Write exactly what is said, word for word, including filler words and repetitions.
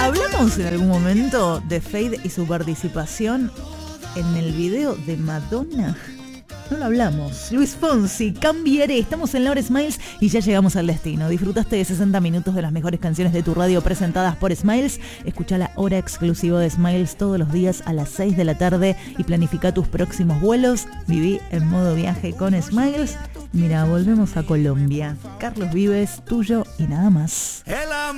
¿Hablamos en algún momento de Feid y su participación en el video de Madonna? No lo hablamos. Luis Fonsi, Cambiaré. Estamos en Laura Smiles y ya llegamos al destino. ¿Disfrutaste de sesenta minutos de las mejores canciones de tu radio presentadas por Smiles? Escucha la hora exclusiva de Smiles todos los días a las seis de la tarde y planifica tus próximos vuelos. Viví en modo viaje con Smiles. Mira, volvemos a Colombia. Carlos Vives, tuyo y nada más. El amor